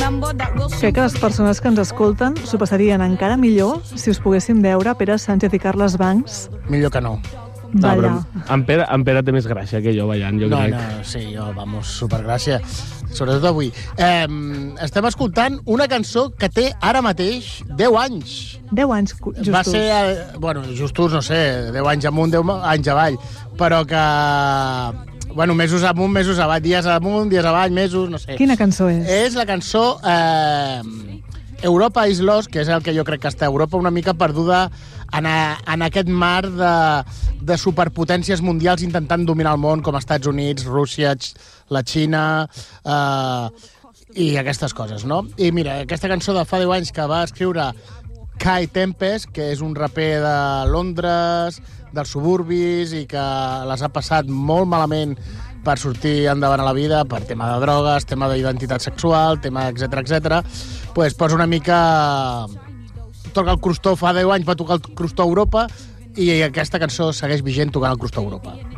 Crec que les persones que ens escolten s'ho passarien encara millor si us poguessin veure Pere Sánchez i Carles Bancs Millor que no. ballar. En Pere té més gràcia que jo ballant, jo crec. Sí, jo, vamos, supergràcia. Sobretot avui. Estem escoltant una cançó que té ara mateix 10 anys. 10 anys justos. Va ser, justos, no sé, 10 anys amunt, 10 anys avall, però que... mesos amunt, mesos avall, dies amunt, dies avall, mesos, no sé. Quina cançó és? És la cançó Europa is Lost, que és el que jo crec que està a Europa una mica perduda en aquest mar de superpotències mundials intentant dominar el món, com Estats Units, Rússia, la Xina i aquestes coses, no? I mira, aquesta cançó de fa 10 anys que va escriure Kai Tempest, que és un raper de Londres, dels suburbis, i que les ha passat molt malament per sortir endavant a la vida, per tema de drogues, tema d'identitat sexual, tema etc. Pues posa una mica... Toca el crostó, fa 10 anys va tocar el crostó a Europa, i aquesta cançó segueix vigent tocant el crostó a Europa.